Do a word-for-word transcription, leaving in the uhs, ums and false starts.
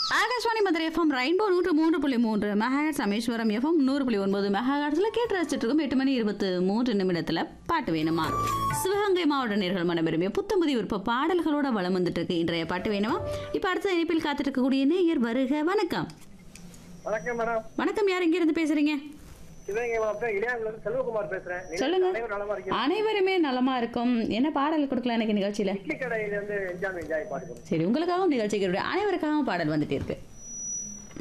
Akashvani Madurai FM rainbow நூற்று மூன்று புள்ளி மூன்று மெகாஹெட்ஸ் ராமேஸ்வரம் எஃப்எம் நூறு புள்ளி ஒன்பது மெகாஹெட்ஸ்ல கேட்டு ரசிச்சுட்டு இருக்கும் எட்டு மணி இருபத்து மூன்று நிமிடத்துல பாட்டு வேணுமா சிவகங்கை மாவட்ட நேர்கள் மனவிரும்பிய புத்தம்புதி விருப்ப பாடல்களோட வளம் வந்துட்டு இருக்கு இன்றைய பாட்டு வேணுமா. இப்ப அடுத்த இணைப்பில் காத்துட்டு இருக்கக்கூடிய நேயர் வருக. வணக்கம். வணக்கம் மேடம். வணக்கம். யார் எங்க இருந்து பேசுறீங்க? சிவகங்கை மாவட்டம் இளையாங்குளம் செல்வகுமார் பேசுறேன். சொல்லுங்க. அனைவரும் நலமா இருக்கீங்களா? அனைவருமே நலமா இருக்கும். என்ன பாடல் கொடுக்கலாம் எனக்கு நிகழ்ச்சியில? இட்லி கடையில இருந்து என்ஜாய் என்ஜாய் பாடுறோம். சரி, உங்களுக்காகவும் நிகழ்ச்சிக்கு அனைவருக்காகவும் பாடல் வந்துட்டு இருக்கு.